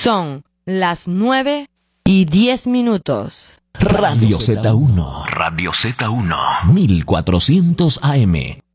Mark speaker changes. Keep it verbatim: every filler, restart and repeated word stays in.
Speaker 1: Son las nueve y diez minutos.
Speaker 2: Radio Z uno. Radio Z uno. mil cuatrocientos A M.